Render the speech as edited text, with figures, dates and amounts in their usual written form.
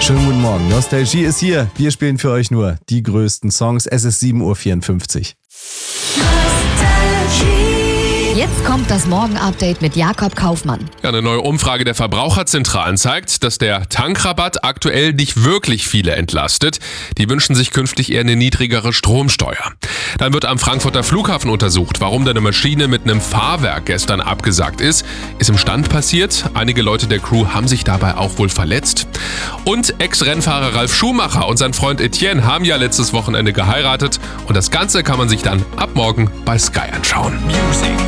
Schönen guten Morgen. Nostalgie ist hier. Wir spielen für euch nur die größten Songs. Es ist 7.54 Uhr. Jetzt kommt das Morgen-Update mit Jakob Kaufmann. Ja, eine neue Umfrage der Verbraucherzentralen zeigt, dass der Tankrabatt aktuell nicht wirklich viele entlastet. Die wünschen sich künftig eher eine niedrigere Stromsteuer. Dann wird am Frankfurter Flughafen untersucht, warum da eine Maschine mit einem Fahrwerk gestern abgesagt ist. Ist im Stand passiert. Einige Leute der Crew haben sich dabei auch wohl verletzt. Und Ex-Rennfahrer Ralf Schumacher und sein Freund Etienne haben ja letztes Wochenende geheiratet. Und das Ganze kann man sich dann ab morgen bei Sky anschauen.